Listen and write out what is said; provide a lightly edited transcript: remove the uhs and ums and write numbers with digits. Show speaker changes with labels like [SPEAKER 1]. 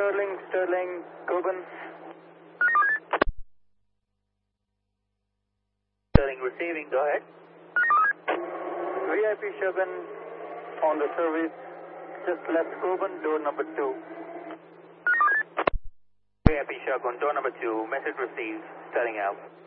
[SPEAKER 1] Sterling, Coben.
[SPEAKER 2] Sterling receiving, go ahead.
[SPEAKER 1] VIP Shogun on the service, just left Coben, door number 2.
[SPEAKER 2] VIP Shogun, door number 2, message received, starting out.